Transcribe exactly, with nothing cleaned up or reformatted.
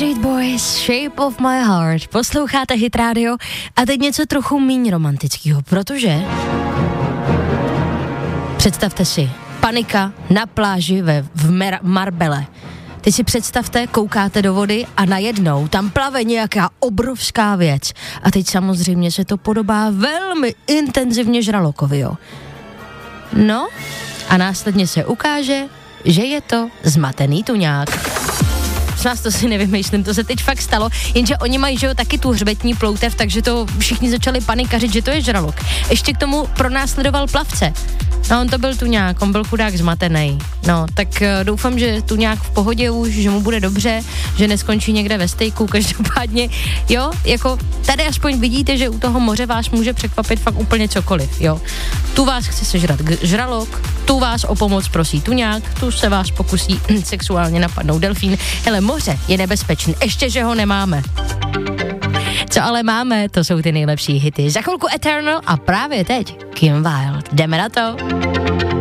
Backstreet Boys, Shape of My Heart. Posloucháte Hit Radio a teď něco trochu míň romantického, protože představte si, panika na pláži ve v Mer- Marbelle. Teď si představte, koukáte do vody a najednou tam plave nějaká obrovská věc. A teď samozřejmě se to podobá velmi intenzivně žralokovi, jo. No a následně se ukáže, že je to zmatený tuňák. S nás to si nevymýšlím, to se teď fakt stalo, jenže oni mají, že jo, taky tu hřbetní ploutev, takže to všichni začali panikařit, že to je žralok. Ještě k tomu pronásledoval plavce. No, on to byl tuňák, on byl chudák zmatený. No, tak uh, doufám, že tuňák v pohodě už, že mu bude dobře, že neskončí někde ve stejku, každopádně, jo, jako tady aspoň vidíte, že u toho moře vás může překvapit fakt úplně cokoliv, jo. Tu vás chce sežrat žralok, tu vás o pomoc prosí tuňák, tu se vás pokusí sexuálně napadnout delfín. Hele, moře je nebezpečný, ještě, že ho nemáme. Co ale máme, to jsou ty nejlepší hity. Za chvilku Eternal a právě teď Kim Wilde. Jdeme na to.